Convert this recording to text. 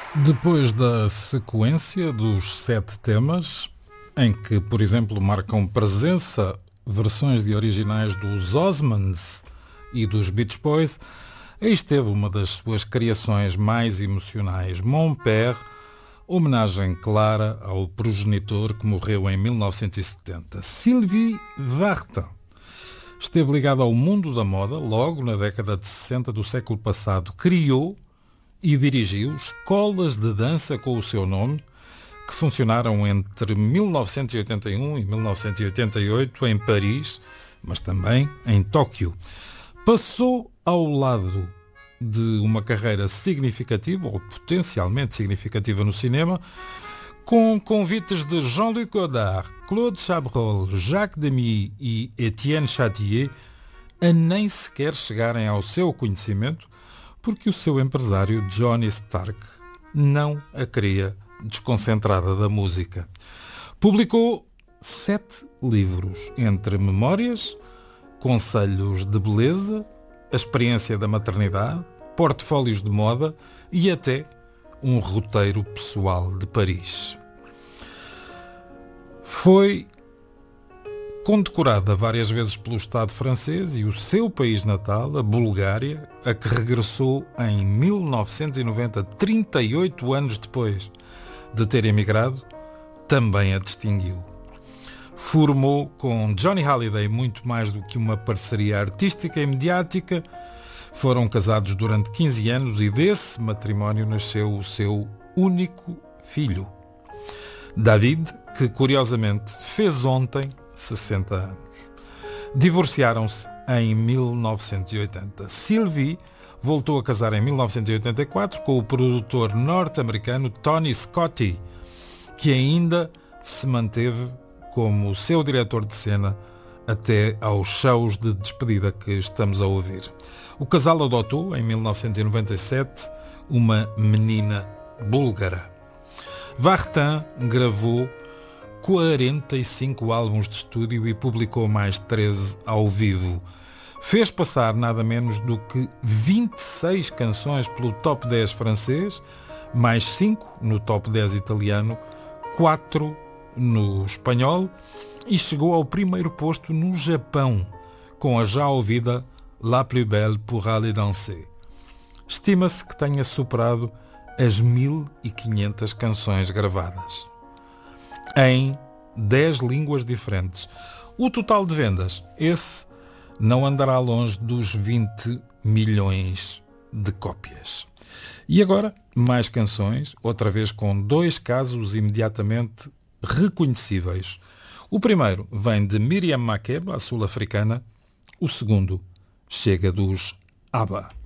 Depois da sequência dos 7 temas, em que, por exemplo, marcam presença versões de originais dos Osmonds e dos Beach Boys, aí esteve uma das suas criações mais emocionais, Mon Père, homenagem clara ao progenitor que morreu em 1970. Sylvie Vartan esteve ligado ao mundo da moda logo na década de 60 do século passado. Criou e dirigiu escolas de dança com o seu nome, que funcionaram entre 1981 e 1988 em Paris, mas também em Tóquio. Passou ao lado de uma carreira significativa, ou potencialmente significativa no cinema, com convites de Jean-Luc Godard, Claude Chabrol, Jacques Demy e Étienne Châtier a nem sequer chegarem ao seu conhecimento, porque o seu empresário Johnny Stark não a queria desconcentrada da música. Publicou 7 livros, entre memórias, conselhos de beleza, a experiência da maternidade, portfólios de moda e até um roteiro pessoal de Paris. Foi condecorada várias vezes pelo Estado francês e o seu país natal, a Bulgária, a que regressou em 1990, 38 anos depois de ter emigrado, também a distinguiu. Formou com Johnny Hallyday muito mais do que uma parceria artística e mediática. Foram casados durante 15 anos e desse matrimónio nasceu o seu único filho, David, que curiosamente fez ontem 60 anos. Divorciaram-se em 1980. Sylvie voltou a casar em 1984 com o produtor norte-americano Tony Scotti, que ainda se manteve como seu diretor de cena até aos shows de despedida que estamos a ouvir. O casal adotou, em 1997, uma menina búlgara. Vartan gravou 45 álbuns de estúdio e publicou mais 13 ao vivo. Fez passar nada menos do que 26 canções pelo top 10 francês, mais 5 no top 10 italiano, 4 no espanhol e chegou ao primeiro posto no Japão, com a já ouvida La Plus Belle pour aller danser. Estima-se que tenha superado as 1500 canções gravadas em 10 línguas diferentes. O total de vendas, esse não andará longe dos 20 milhões de cópias. E agora, mais canções, outra vez com 2 casos imediatamente reconhecíveis. O primeiro vem de Miriam Makeba, a sul-africana. O segundo chega dos ABBA.